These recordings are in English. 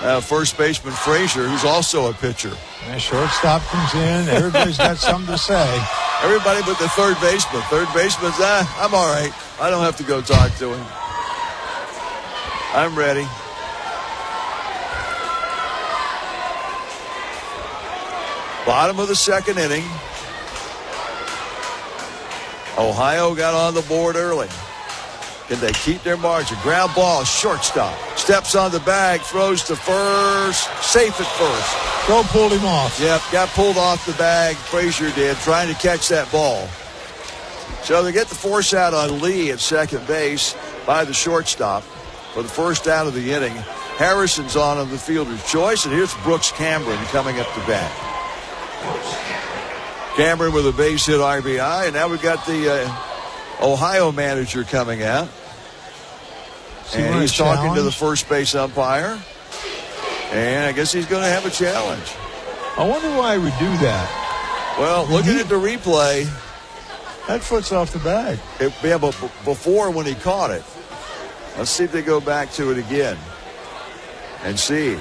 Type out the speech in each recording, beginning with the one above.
first baseman Frazier, who's also a pitcher. And shortstop comes in. Everybody's got something to say. Everybody but the third baseman. Third baseman's, I'm all right. I don't have to go talk to him. I'm ready. Bottom of the second inning. Ohio got on the board early. Can they keep their margin? Ground ball, shortstop. Steps on the bag, throws to first. Safe at first. Throw pulled him off. Yep, got pulled off the bag. Frazier did, trying to catch that ball. So they get the force out on Lee at second base by the shortstop for the first out of the inning. Harrison's on the fielder's choice, and here's Brooks Cameron coming up to bat. Cameron with a base hit RBI, and now we've got the Ohio manager coming out. And he's talking to the first base umpire. And I guess he's going to have a challenge. I wonder why he would do that. Well, looking at the replay, that foot's off the bag. Yeah, but before when he caught it. Let's see if they go back to it again and see.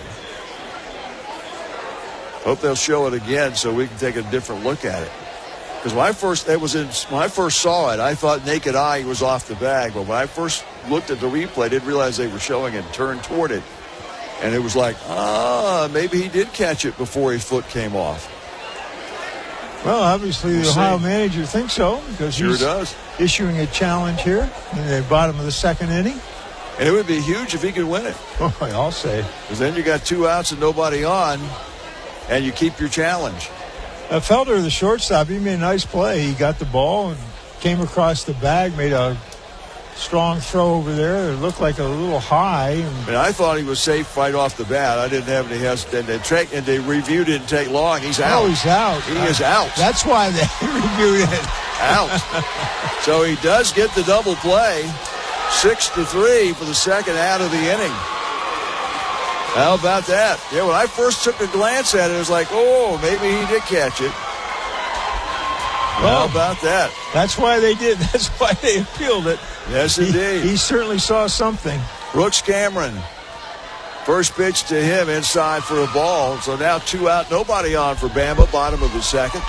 Hope they'll show it again so we can take a different look at it. Because when I first saw it, I thought naked eye he was off the bag. But when I first looked at the replay, I didn't realize they were showing it turned toward it. And it was like, maybe he did catch it before his foot came off. Well, obviously the Ohio manager thinks so, because sure does. Issuing a challenge here in the bottom of the second inning. And it would be huge if he could win it. Oh, I'll say. Because then you got 2 outs and nobody on, and you keep your challenge. Felder, the shortstop, he made a nice play. He got the ball and came across the bag, made a strong throw over there. It looked like a little high. And I thought he was safe right off the bat. I didn't have any hesitation. And they reviewed it didn't take long. He's out. Oh, he's out. He is out. That's why they reviewed it. Out. So he does get the double play. 6-3 for the second out of the inning. How about that? Yeah, when I first took a glance at it, it was like, maybe he did catch it. Well, how about that? That's why they did. That's why they appealed it. Yes, indeed. He certainly saw something. Brooks Cameron. First pitch to him inside for a ball. So now 2 out, nobody on for Bama, bottom of the second.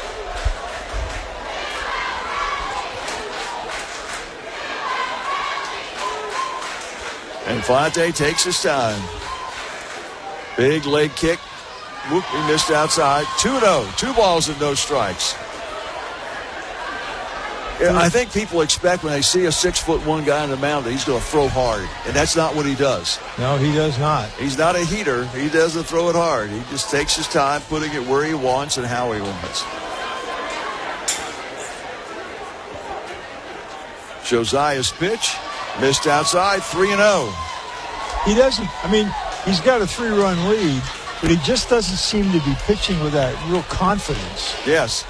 And Fonte takes his time. Big leg kick. Whoop, he missed outside. 2-0. 2 balls and no strikes. Yeah, I think people expect when they see a 6'1" guy on the mound that he's going to throw hard. And that's not what he does. No, he does not. He's not a heater. He doesn't throw it hard. He just takes his time putting it where he wants and how he wants. Josiah's pitch. Missed outside. 3-0. He doesn't. He's got a 3-run lead, but he just doesn't seem to be pitching with that real confidence. Yes.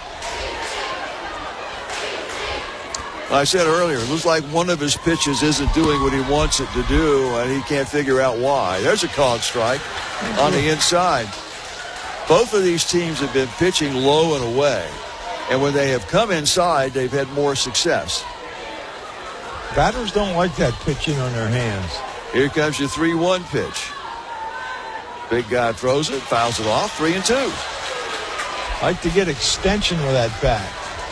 I said earlier, it looks like one of his pitches isn't doing what he wants it to do, and he can't figure out why. There's a called strike on the inside. Both of these teams have been pitching low and away, and when they have come inside, they've had more success. Batters don't like that pitching on their hands. Here comes your 3-1 pitch. Big guy throws it, fouls it off, 3-2. Like to get extension with that bat.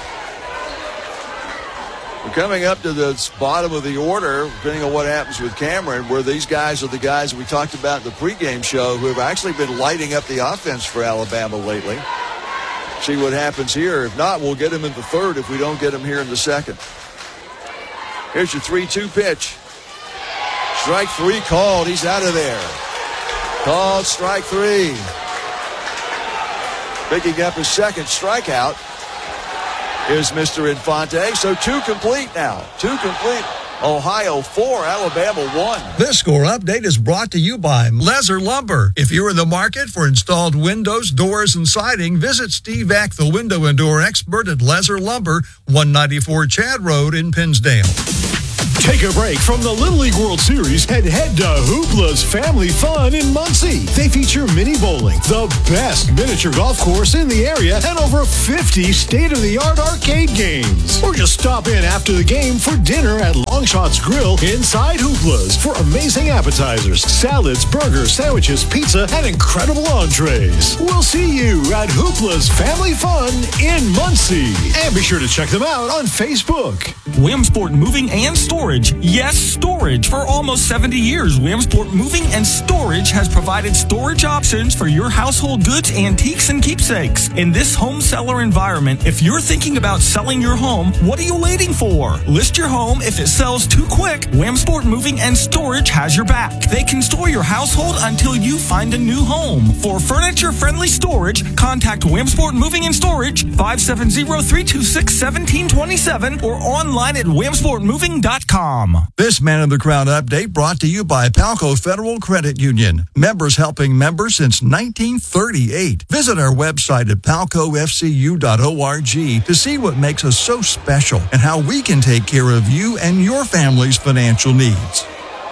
We're coming up to the bottom of the order, depending on what happens with Cameron, where these guys are the guys we talked about in the pregame show who have actually been lighting up the offense for Alabama lately. See what happens here. If not, we'll get him in the third if we don't get him here in the second. Here's your 3-2 pitch. Strike 3 called. He's out of there. Called strike 3. Picking up his second strikeout is Mr. Infante. So 2 complete now. 2 complete. Ohio 4, Alabama 1. This score update is brought to you by Lezer Lumber. If you're in the market for installed windows, doors, and siding, visit Steve Ack, the window and door expert at Lezer Lumber, 194 Chad Road in Pinsdale. Take a break from the Little League World Series and head to Hoopla's Family Fun in Muncie. They feature mini bowling, the best miniature golf course in the area, and over 50 state-of-the-art arcade games. Or just stop in after the game for dinner at Longshots Grill inside Hoopla's for amazing appetizers, salads, burgers, sandwiches, pizza, and incredible entrees. We'll see you at Hoopla's Family Fun in Muncie. And be sure to check them out on Facebook. Williamsport Moving and Storage. Yes, storage. For almost 70 years, Williamsport Moving and Storage has provided storage options for your household goods, antiques, and keepsakes. In this home seller environment, if you're thinking about selling your home, what are you waiting for? List your home. If it sells too quick, Williamsport Moving and Storage has your back. They can store your household until you find a new home. For furniture-friendly storage, contact Williamsport Moving and Storage, 570-326-1727, or online at williamsportmoving.com. This Man of the Crowd update brought to you by Palco Federal Credit Union. Members helping members since 1938. Visit our website at palcofcu.org to see what makes us so special and how we can take care of you and your family's financial needs.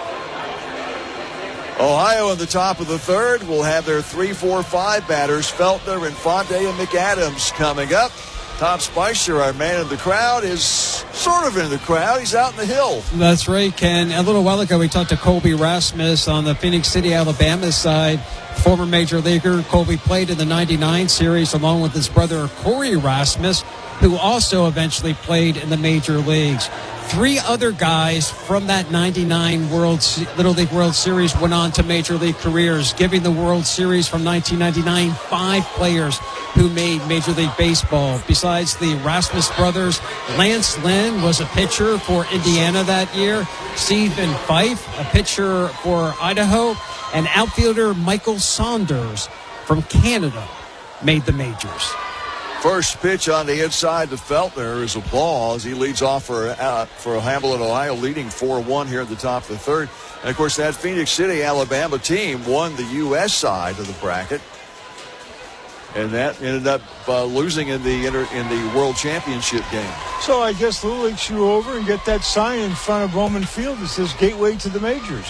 Ohio in the top of the third will have their 3-4-5 batters, Feltner, Infante, and McAdams coming up. Tom Spicer, our man of the crowd, is sort of in the crowd. He's out in the hill. That's right, Ken. A little while ago, we talked to Colby Rasmus on the Phoenix City, Alabama side. Former major leaguer. Colby played in the 99 series along with his brother Corey Rasmus, who also eventually played in the major leagues. 3 other guys from that 99 Little League World Series went on to major league careers, giving the World Series from 1999 5 players who made Major League Baseball. Besides the Rasmus brothers, Lance Lynn was a pitcher for Indiana that year, Stephen Fife, a pitcher for Idaho, and outfielder Michael Saunders from Canada made the majors. First pitch on the inside to Feltner is a ball as he leads off for Hamilton, Ohio, leading 4-1 here at the top of the third. And, of course, that Phoenix City, Alabama team won the U.S. side of the bracket. And that ended up losing in the World Championship game. So I guess Little League should go over and get that sign in front of Bowman Field that says Gateway to the Majors.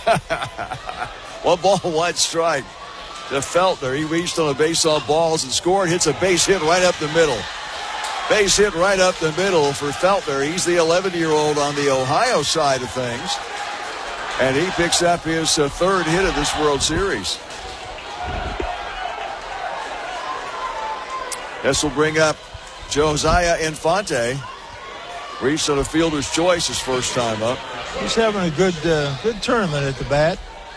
1 ball, 1 strike. To Feltner. He reached on a base on balls and scored. Hits a base hit right up the middle. Base hit right up the middle for Feltner. He's the 11-year-old on the Ohio side of things. And he picks up his third hit of this World Series. This will bring up Josiah Infante. Reached on a fielder's choice his first time up. He's having a good tournament at the bat.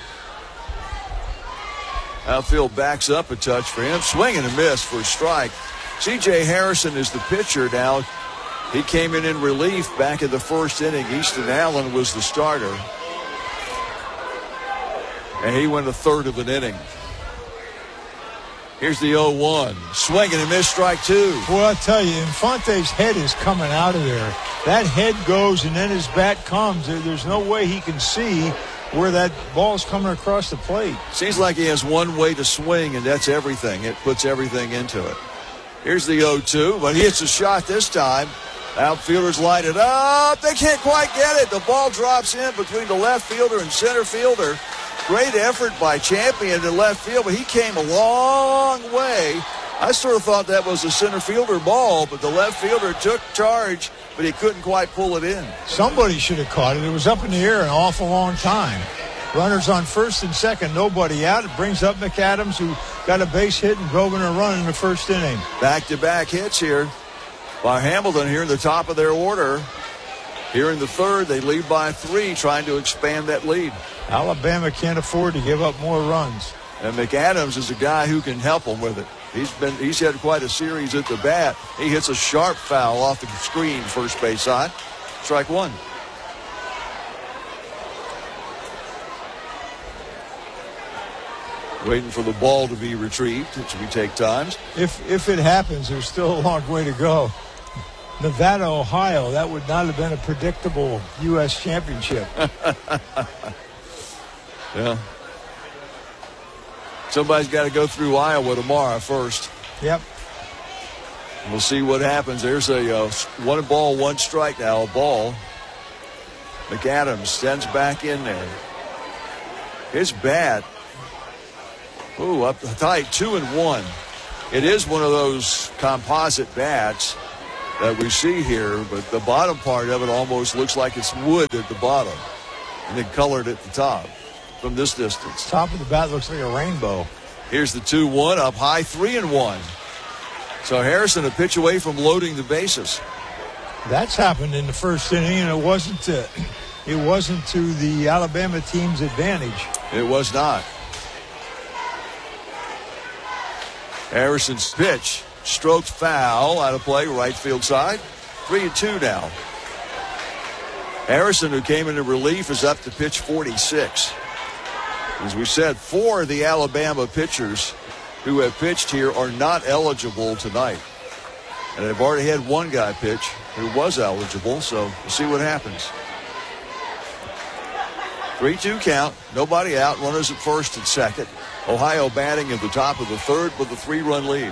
Outfield backs up a touch for him. Swing and a miss for a strike. C.J. Harrison is the pitcher now. He came in relief back in the first inning. Easton Allen was the starter. And he went a third of an inning. Here's the 0-1. Swing and a miss, strike 2. Well, I'll tell you, Infante's head is coming out of there. That head goes and then his bat comes. There's no way he can see where that ball's coming across the plate. Seems like he has one way to swing, and that's everything. It puts everything into it. Here's the 0-2, but he hits a shot this time. Outfielders line it up. They can't quite get it. The ball drops in between the left fielder and center fielder. Great effort by Champion in left field, but he came a long way. I sort of thought that was a center fielder ball, but the left fielder took charge, but he couldn't quite pull it in. Somebody should have caught it. It was up in the air an awful long time. Runners on first and second, nobody out. It brings up McAdams, who got a base hit and drove in a run in the first inning. Back-to-back hits here by Hamilton here in the top of their order. Here in the third, they lead by 3, trying to expand that lead. Alabama can't afford to give up more runs. And McAdams is a guy who can help them with it. He's had quite a series at the bat. He hits a sharp foul off the screen, first base side. Strike 1. Waiting for the ball to be retrieved, which we take times. If it happens, there's still a long way to go. Nevada, Ohio, that would not have been a predictable U.S. championship. Yeah. Somebody's got to go through Iowa tomorrow first. Yep. We'll see what happens. There's a 1 ball, 1 strike now, a ball. McAdams sends back in there. His bat, up tight, 2-1. It is one of those composite bats that we see here, but the bottom part of it almost looks like it's wood at the bottom and then colored at the top from this distance. Top of the bat looks like a rainbow. Here's the 2-1 up high, 3-1. So Harrison a pitch away from loading the bases. That's happened in the first inning, and it wasn't to the Alabama team's advantage. It was not. Harrison's pitch, stroked foul, out of play, right field side. 3-2 now. Harrison, who came into relief, is up to pitch 46. As we said, 4 of the Alabama pitchers who have pitched here are not eligible tonight. And they've already had one guy pitch who was eligible, so we'll see what happens. 3-2 count, nobody out, runners at first and second. Ohio batting at the top of the third with a 3-run lead.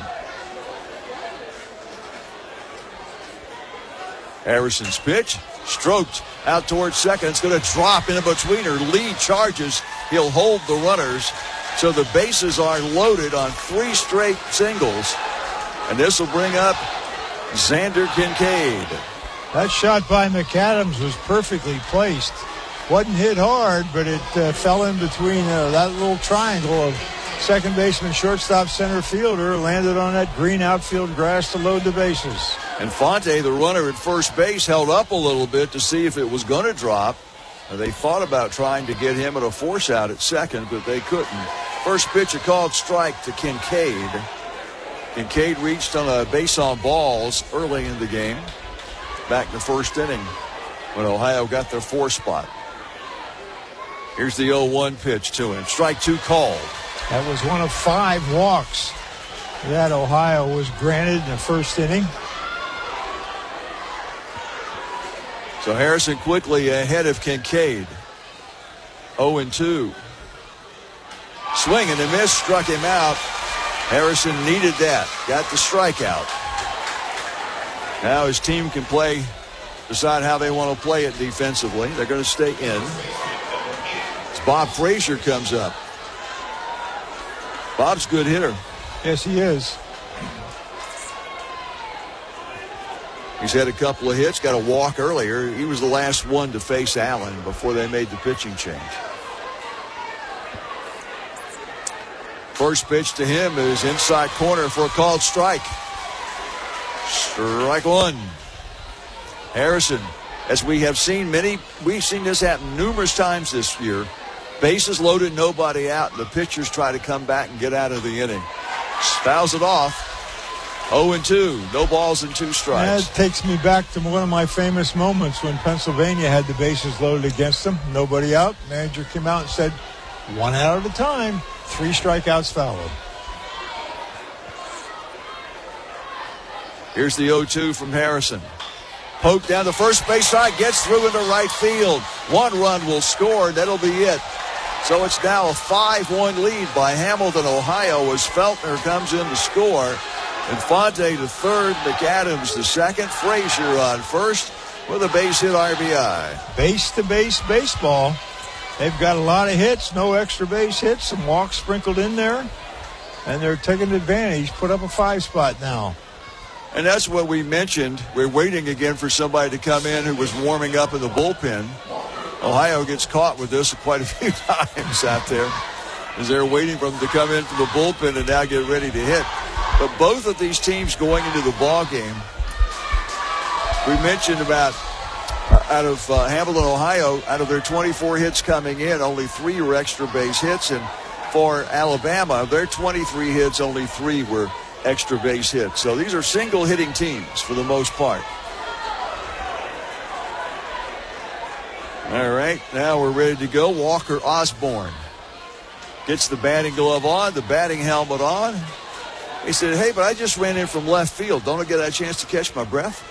Harrison's pitch, stroked out towards second. It's going to drop in between her. Lee charges. He'll hold the runners. So the bases are loaded on 3 straight singles. And this will bring up Xander Kincaid. That shot by McAdams was perfectly placed. Wasn't hit hard, but it fell in between that little triangle of second baseman, shortstop, center fielder. Landed on that green outfield grass to load the bases. And Fonte, the runner at first base, held up a little bit to see if it was going to drop. They thought about trying to get him at a force out at second, but they couldn't. First pitch, a called strike to Kincaid. Kincaid reached on a base on balls early in the game, back in the first inning when Ohio got their 4 spot. Here's the 0-1 pitch to him. Strike 2 called. That was one of 5 walks that Ohio was granted in the first inning. So Harrison quickly ahead of Kincaid. 0-2. Swing and a miss, struck him out. Harrison needed that. Got the strikeout. Now his team can decide how they want to play it defensively. They're going to stay in. As Bob Frazier comes up. Bob's a good hitter. Yes, he is. He's had a couple of hits, got a walk earlier. He was the last one to face Allen before they made the pitching change. First pitch to him is inside corner for a called strike. Strike 1. Harrison, as we have seen we've seen this happen numerous times this year. Bases loaded, nobody out, and the pitchers try to come back and get out of the inning. Fouls it off. 0-2, no balls and 2 strikes. That takes me back to one of my famous moments when Pennsylvania had the bases loaded against them. Nobody out. Manager came out and said, 1 out at a time. 3 strikeouts followed. Here's the 0-2 from Harrison. Poke down the first base side, gets through into right field. 1 run will score, and that'll be it. So it's now a 5-1 lead by Hamilton, Ohio, as Feltner comes in to score. And Fonte to third, McAdams to second, Frazier on first with a base hit RBI. Base-to-base baseball. They've got a lot of hits, no extra base hits, some walks sprinkled in there, and they're taking advantage. Put up a 5 spot now. And that's what we mentioned. We're waiting again for somebody to come in who was warming up in the bullpen. Ohio gets caught with this quite a few times out there as they're waiting for them to come in from the bullpen and now get ready to hit. But both of these teams going into the ball game, we mentioned about out of Hamilton, Ohio, out of their 24 hits coming in, only 3 were extra base hits. And for Alabama, of their 23 hits, only 3 were extra base hits. So these are single hitting teams for the most part. All right, now we're ready to go. Walker Osborne gets the batting glove on, the batting helmet on. He said, hey, but I just ran in from left field. Don't I get a chance to catch my breath?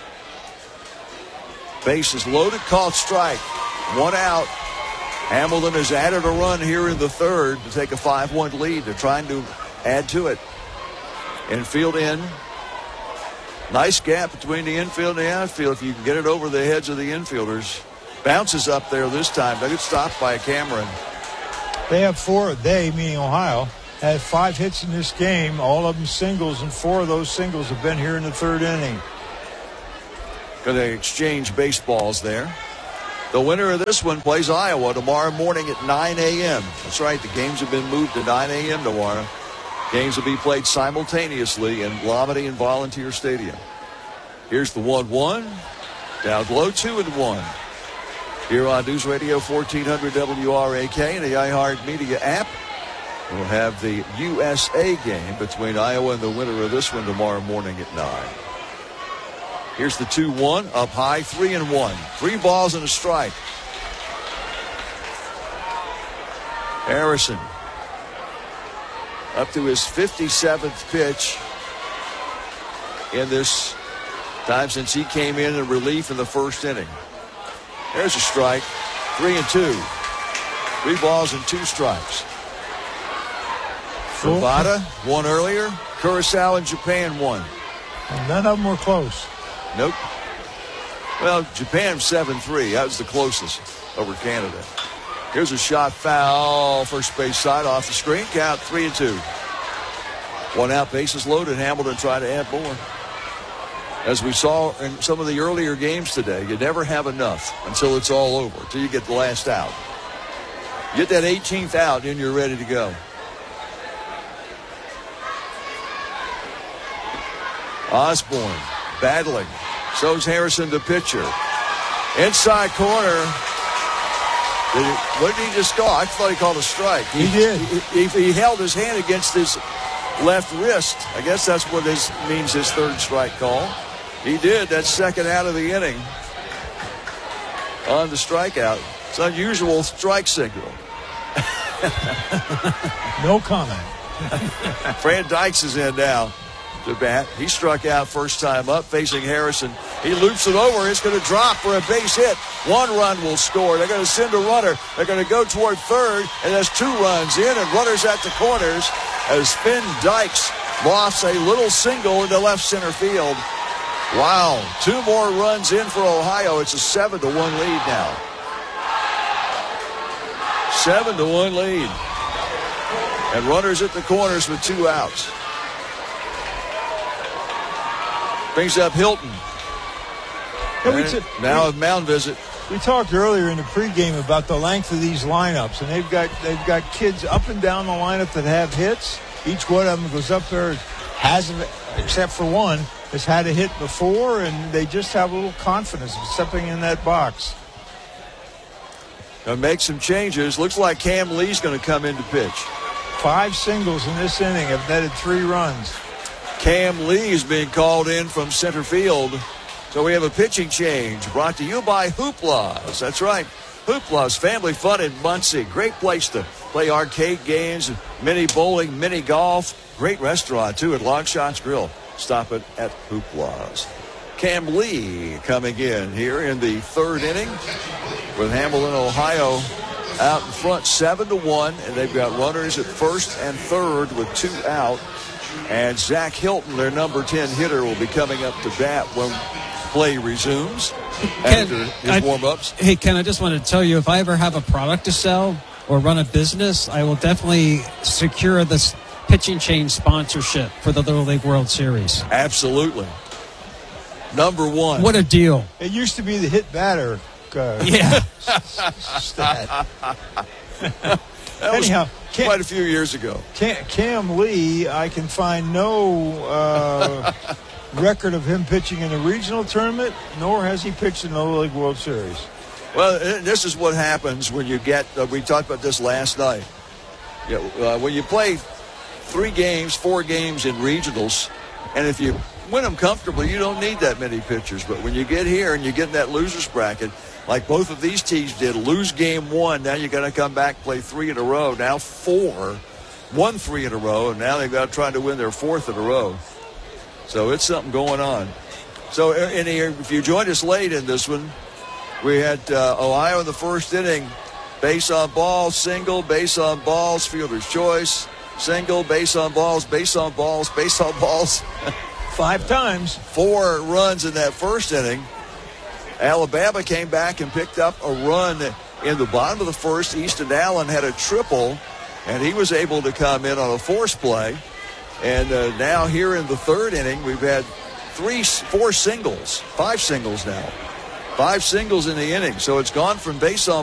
Base is loaded, called strike. 1 out. Hamilton has added a run here in the third to take a 5-1 lead. They're trying to add to it. Infield in. Nice gap between the infield and the outfield. If you can get it over the heads of the infielders, Bounces up there this time. They get stopped by Cameron. They have four. They, meaning Ohio, had 5 hits in this game. All of them singles, and 4 of those singles have been here in the 3rd inning. Going to exchange baseballs there. The winner of this one plays Iowa tomorrow morning at 9 a.m. That's right. The games have been moved to 9 a.m. tomorrow. Games will be played simultaneously in Lamade and Volunteer Stadium. Here's the 1-1. Down low, 2-1. Here on News Radio 1400 WRAK and the iHeartMedia app. We'll have the USA game between Iowa and the winner of this one tomorrow morning at 9. Here's the 2-1, up high, 3-1. 3 balls and a strike. Harrison up to his 57th pitch in this time since he came in relief in the 1st inning. There's a strike, 3-2. 3 balls and 2 strikes. Bravada won earlier. Curacao and Japan won. And none of them were close. Nope. Well, Japan 7-3. That was the closest over Canada. Here's a shot foul. First base side off the screen. Count 3-2. 1 out, bases loaded. Hamilton tried to add more. As we saw in some of the earlier games today, you never have enough until it's all over, until you get the last out. Get that 18th out and you're ready to go. Osborne battling. So's Harrison, the pitcher. Inside corner. What did he just call? I thought he called a strike. He did. He held his hand against his left wrist. I guess that's what means his 3rd strike call. He did. That's 2nd out of the inning on the strikeout. It's an unusual strike signal. No comment. Fran Dykes is in now to bat. He struck out first time up, facing Harrison. He loops it over. It's going to drop for a base hit. 1 run will score. They're going to send a runner. They're going to go toward 3rd, and there's 2 runs in, and runners at the corners as Finn Dykes lofts a little single into left center field. Wow. 2 more runs in for Ohio. It's a 7-1 lead now. 7-1 lead. And runners at the corners with 2 outs. Brings up Hilton. Now a mound visit. We talked earlier in the pregame about the length of these lineups, and they've got kids up and down the lineup that have hits. Each one of them goes up there, except for one, has had a hit before, and they just have a little confidence of stepping in that box. Gonna make some changes. Looks like Cam Lee's going to come in to pitch. 5 singles in this inning have netted 3 runs. Cam Lee is being called in from center field. So we have a pitching change brought to you by Hoopla's. That's right. Hoopla's family fun in Muncie. Great place to play arcade games, mini bowling, mini golf. Great restaurant, too, at Long Shots Grill. Stop it at Hoopla's. Cam Lee coming in here in the 3rd inning with Hamilton, Ohio out in front 7-1. And they've got runners at 1st and 3rd with 2 out. And Zach Hilton, their number 10 hitter, will be coming up to bat when play resumes after his warm-ups. Hey, Ken, I just wanted to tell you, if I ever have a product to sell or run a business, I will definitely secure this pitching change sponsorship for the Little League World Series. Absolutely. Number 1. What a deal. It used to be the hit batter stat. Anyhow, quite a few years ago. Cam Lee, I can find no record of him pitching in a regional tournament, nor has he pitched in the Little League World Series. Well, this is what happens when you get, we talked about this last night. When you play 3 games, 4 games in regionals, and if you win them comfortably, you don't need that many pitchers. But when you get here and you get in that loser's bracket, like both of these teams did, lose game 1, now you're going to come back, play 3 in a row. Now 4, won 3 in a row, and now they've got to try to win their 4th in a row. So it's something going on. So in here, if you joined us late in this one, we had Ohio in the 1st inning, base on balls, single, base on balls, fielder's choice, single, base on balls, base on balls, base on balls. 5 times. 4 runs in that 1st inning. Alabama came back and picked up a run in the bottom of the first. Easton Allen had a triple, and he was able to come in on a force play. And now here in the third inning, we've had 5 singles now. 5 singles in the inning. So it's gone from base on